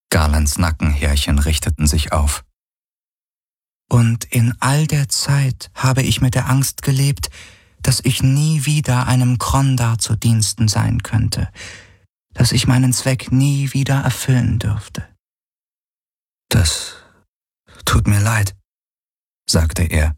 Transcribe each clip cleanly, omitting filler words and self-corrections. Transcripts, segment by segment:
Garlands Nackenhärchen richteten sich auf. Und in all der Zeit habe ich mit der Angst gelebt, dass ich nie wieder einem Krondar zu Diensten sein könnte, dass ich meinen Zweck nie wieder erfüllen dürfte. Das tut mir leid, sagte er.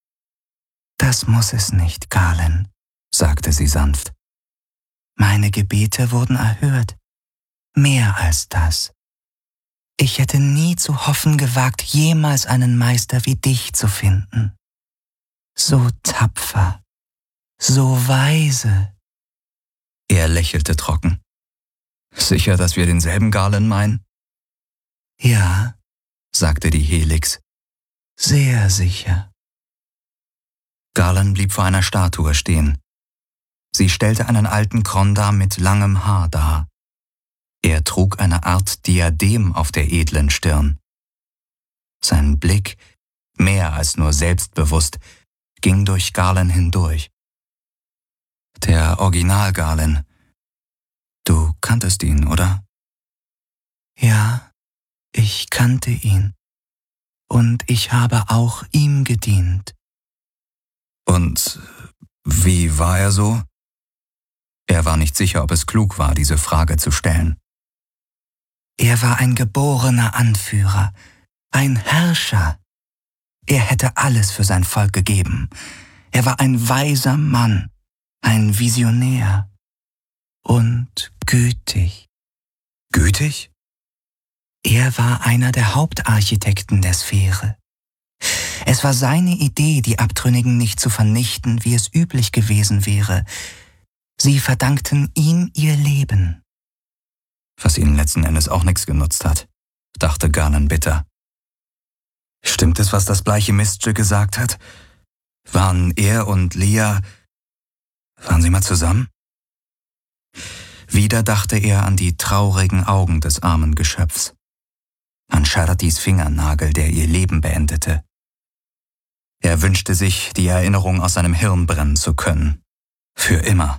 Das muss es nicht, Garlan, sagte sie sanft. Meine Gebete wurden erhört. Mehr als das. Ich hätte nie zu hoffen gewagt, jemals einen Meister wie dich zu finden. So tapfer, so weise. Er lächelte trocken. Sicher, dass wir denselben Garlan meinen? Ja, sagte die Helix. Sehr sicher. Garlan blieb vor einer Statue stehen. Sie stellte einen alten Krondar mit langem Haar dar. Er trug eine Art Diadem auf der edlen Stirn. Sein Blick, mehr als nur selbstbewusst, ging durch Garlan hindurch. Der Original Garlan. Du kanntest ihn, oder? Ja, ich kannte ihn. Und ich habe auch ihm gedient. Und wie war er so? Er war nicht sicher, ob es klug war, diese Frage zu stellen. Er war ein geborener Anführer, ein Herrscher. Er hätte alles für sein Volk gegeben. Er war ein weiser Mann, ein Visionär und gütig. Gütig? Er war einer der Hauptarchitekten der Sphäre. Es war seine Idee, die Abtrünnigen nicht zu vernichten, wie es üblich gewesen wäre. Sie verdankten ihm ihr Leben. Was ihnen letzten Endes auch nichts genutzt hat, dachte Garlan bitter. Stimmt es, was das bleiche Miststück gesagt hat? Waren er und Lia... Waren sie mal zusammen? Wieder dachte er an die traurigen Augen des armen Geschöpfs. An Sharatis Fingernagel, der ihr Leben beendete. Er wünschte sich, die Erinnerung aus seinem Hirn brennen zu können. Für immer.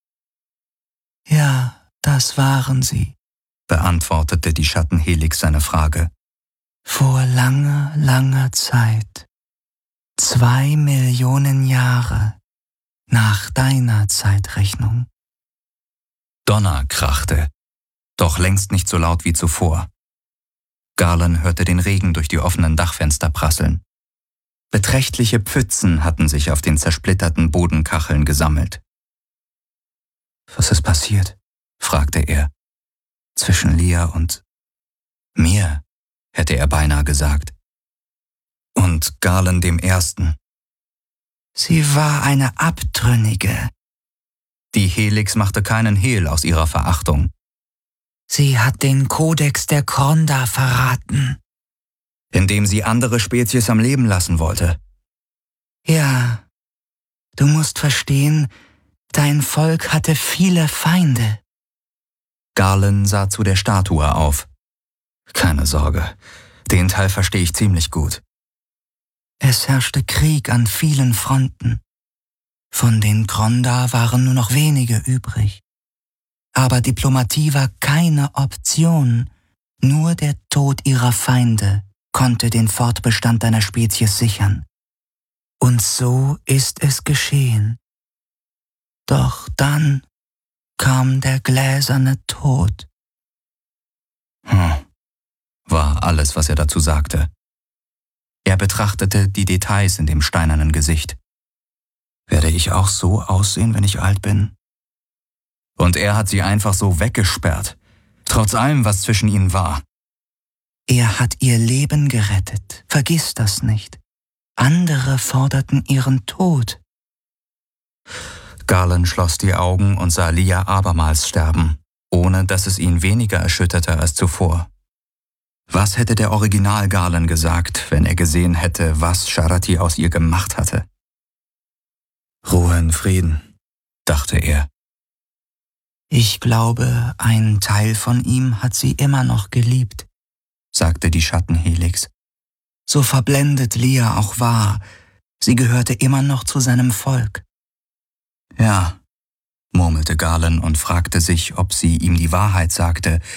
Ja, das waren sie, beantwortete die Schattenhelix seine Frage. Vor langer, langer Zeit. 2 Millionen Jahre nach deiner Zeitrechnung. Donner krachte, doch längst nicht so laut wie zuvor. Garlan hörte den Regen durch die offenen Dachfenster prasseln. Beträchtliche Pfützen hatten sich auf den zersplitterten Bodenkacheln gesammelt. Was ist passiert? Fragte er. Zwischen Lia und mir, hätte er beinahe gesagt. Und Garlan dem Ersten. Sie war eine Abtrünnige. Die Helix machte keinen Hehl aus ihrer Verachtung. Sie hat den Kodex der Krondar verraten. Indem sie andere Spezies am Leben lassen wollte. Ja, du musst verstehen, dein Volk hatte viele Feinde. Garlan sah zu der Statue auf. Keine Sorge, den Teil verstehe ich ziemlich gut. Es herrschte Krieg an vielen Fronten. Von den Krondar waren nur noch wenige übrig. Aber Diplomatie war keine Option. Nur der Tod ihrer Feinde konnte den Fortbestand deiner Spezies sichern. Und so ist es geschehen. Doch dann kam der gläserne Tod. War alles, was er dazu sagte. Er betrachtete die Details in dem steinernen Gesicht. Werde ich auch so aussehen, wenn ich alt bin? Und er hat sie einfach so weggesperrt, trotz allem, was zwischen ihnen war. Er hat ihr Leben gerettet, vergiss das nicht. Andere forderten ihren Tod. Garlan schloss die Augen und sah Lia abermals sterben, ohne dass es ihn weniger erschütterte als zuvor. Was hätte der Original Garlan gesagt, wenn er gesehen hätte, was Sharati aus ihr gemacht hatte? Ruhe in Frieden, dachte er. Ich glaube, ein Teil von ihm hat sie immer noch geliebt, sagte die Schattenhelix. So verblendet Lia auch war, sie gehörte immer noch zu seinem Volk. Ja, murmelte Garlan und fragte sich, ob sie ihm die Wahrheit sagte